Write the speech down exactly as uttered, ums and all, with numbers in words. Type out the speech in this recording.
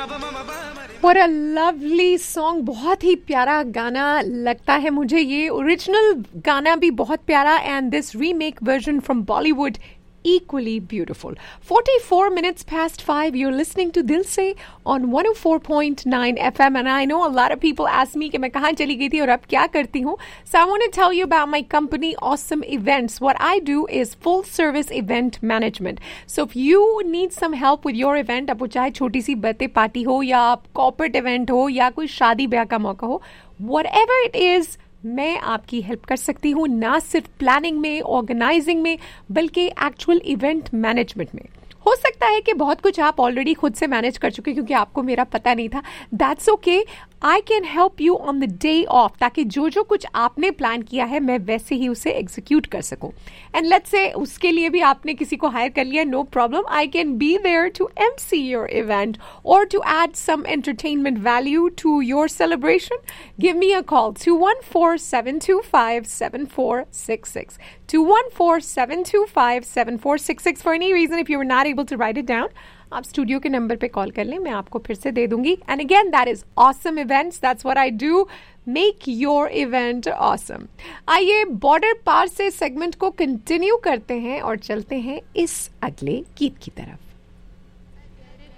What a lovely song, बहुत ही प्यारा गाना लगता है मुझे. ये ओरिजिनल गाना भी बहुत प्यारा and this remake version from Bollywood equally beautiful. forty-four minutes past five, you're listening to Dil Se on one oh four point nine F M, and I know a lot of people ask me कि मैं कहाँ चली गई थी और अब क्या करती हूँ. So I want to tell you about my company, Awesome Events. What I do is full service event management. So if you need some help with your event, अब वो चाहे छोटी सी बर्थडे पार्टी हो या corporate event हो या कोई शादी ब्याह का मौका हो, whatever it is, मैं आपकी हेल्प कर सकती हूँ, ना सिर्फ प्लानिंग में, ऑर्गेनाइजिंग में, बल्कि एक्चुअल इवेंट मैनेजमेंट में. हो सकता है कि बहुत कुछ आप ऑलरेडी खुद से मैनेज कर चुके क्योंकि आपको मेरा पता नहीं था. That's okay, I can help you on the day of, ताकि जो जो कुछ आपने प्लान किया है मैं वैसे ही उसे एग्जीक्यूट कर सकूं. एंड लेट्स से उसके लिए भी आपने किसी को हायर कर लिया, no problem, I can be there to MC your event और to add some entertainment value to your celebration. Give me a call to one four seven two five seven four six six two one four seven two five seven four six six. For any reason, if you were not able to write it down, आप studio के number पे call कर लें, मैं आपको फिर से दे दूंगी. And again, that is awesome events. That's what I do. Make your event awesome. आइए बॉर्डर पार से सेगमेंट को कंटिन्यू करते हैं और चलते हैं इस अगले गीत की तरफ.